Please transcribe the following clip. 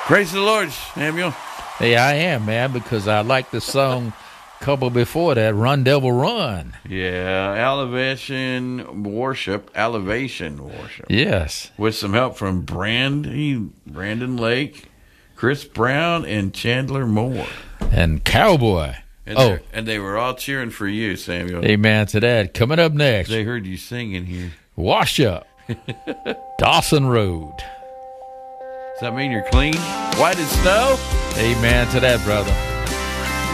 Praise the Lord, Samuel. Hey, I am, man, because I like the song a couple before that, Run Devil Run. Yeah, elevation worship. Yes. With some help from Brandon Lake, Chris Brown, and Chandler Moore. And Cowboy. And they were all cheering for you, Samuel. Amen to that. Coming up next. They heard you singing here. Wash Up. Dawson Road. Does that mean you're clean? White as snow? Amen to that, brother.